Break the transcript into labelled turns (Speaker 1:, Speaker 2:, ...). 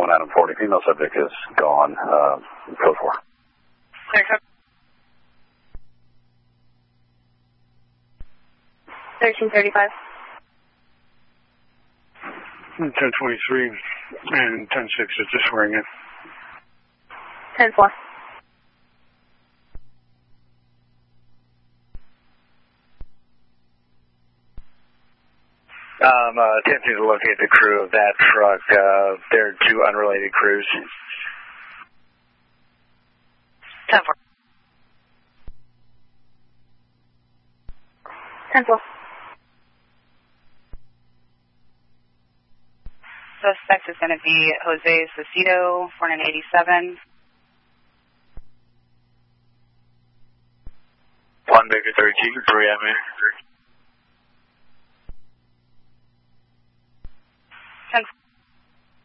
Speaker 1: 1 Adam 40. Female subject is gone. Code 4.
Speaker 2: Clear code. 1335.
Speaker 3: 1023 and 106 is just swearing in.
Speaker 2: 10-4.
Speaker 4: Attempting to locate the crew of that truck. They're two unrelated crews.
Speaker 2: 10-4. 10-4. Suspect is going to be Jose Cecido, 487.
Speaker 4: 1 Victor 32, 3 I'm in.